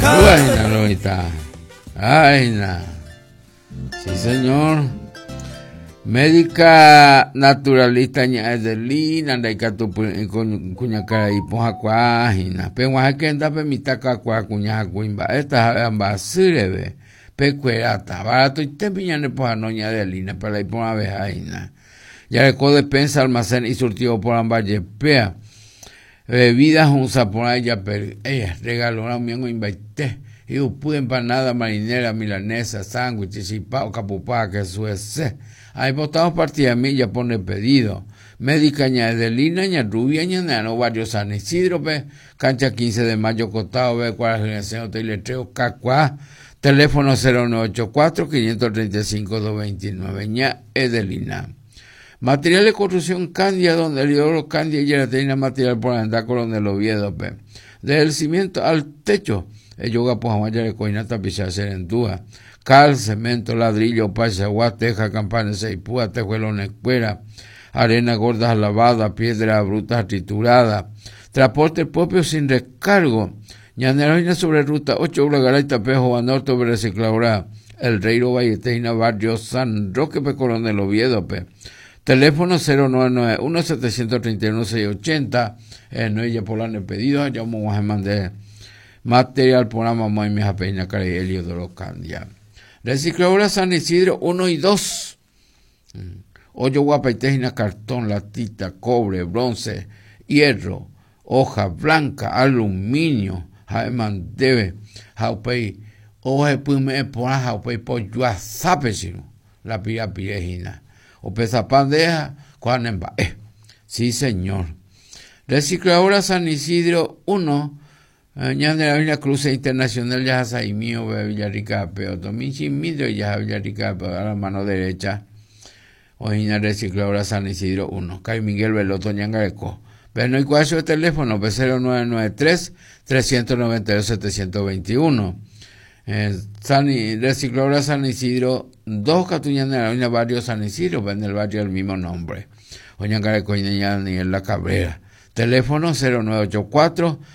Buena, Lolita. Ay, na. Sí, señor. Médica naturalista Edelina, Andaika tu cuñacara y poja cuajina. Penguaje que anda permitaka cuñaja cuimba. Esta ambasirebe. Pecuerata. Barato y tempiñane poja noña Edelina. Para ir por una vejaina. Ya recuerdo despensa, almacén y surtido por ambaye pea. Bebidas un sapón ella regaló una miengo invaité. Y pude empanada marinera, milanesa, sándwiches, chipao, capupá, que suece. Ahí votamos partida milla pone pedido. Médica Edelina, Rubia, Nano, Barrio San Isidro, cancha 15 de mayo, costado, cuadragenización, hotel letreo, Cacuá, teléfono 0984-535-229, Edelina. Material de construcción Candia, donde el oro Candia y gelatina material por andar con el Oviedo, desde el cimiento al techo, el yoga pojamaya de coinata pisar serentúa, cal, cemento, ladrillo, pachaguá, teja, campana, seipúa, tejuelón, escuera, arena gorda lavada, piedra bruta triturada, transporte propio sin recargo, ñaneroina sobre ruta 8 Uragaraita, Pejo, Norte, recicladora, el Reiro Valleteina, Barrio San Roque, Pecolón del Oviedo, teléfono 0991-731-680, no ella por el pedido, ya vamos a mandar material por la mamá y mi peña cara y Helio de los Candia. Recicladora San Isidro 1 y 2. Hoyo guapa y tejina, cartón, latita, cobre, bronce, hierro, hoja blanca, aluminio, jaeman debe, jaupei, hoja pume por jaupei por yuazapesino, la pira pirejina. O pesa pandeja, cuan sí, señor. Recicladora San Isidro 1, de la Villa Cruz Internacional, ya y mío, Villarrica, Peo, Tominchi, Midro, ya Villarrica, a la mano derecha. Ojina Recicladora San Isidro 1, Cay Miguel Veloto, Ñangareco. Pero no hay cuál de teléfono, 0993-392-721. Recicladora San Isidro 2, Catuñana, en el barrio San Isidro, en el barrio del mismo nombre. Oñangareco, ni en la Cabrera. Teléfono 0984